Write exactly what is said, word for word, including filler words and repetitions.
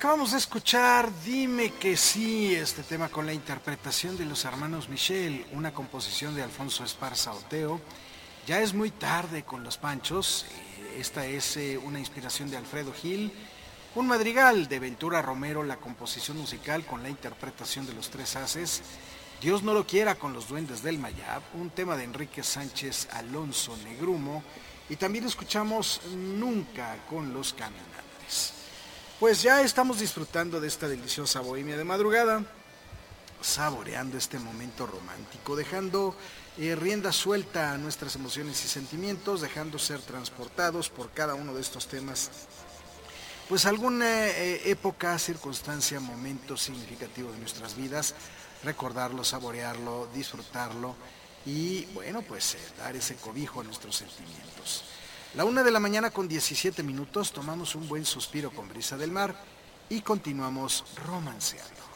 Acabamos de escuchar Dime que sí, este tema con la interpretación de los hermanos Michel, una composición de Alfonso Esparza Oteo. Ya es muy tarde con los Panchos, eh, esta es eh, una inspiración de Alfredo Gil, un madrigal de Ventura Romero, la composición musical con la interpretación de los Tres Haces, Dios no lo quiera con los Duendes del Mayab, un tema de Enrique Sánchez Alonso Negrumo, y también escuchamos Nunca con los Caminantes. Pues ya estamos disfrutando de esta deliciosa bohemia de madrugada, saboreando este momento romántico, dejando eh, rienda suelta a nuestras emociones y sentimientos, dejando ser transportados por cada uno de estos temas, pues alguna eh, época, circunstancia, momento significativo de nuestras vidas, recordarlo, saborearlo, disfrutarlo y bueno, pues eh, dar ese cobijo a nuestros sentimientos. La una de la mañana con diecisiete minutos, tomamos un buen suspiro con brisa del mar y continuamos romanceando.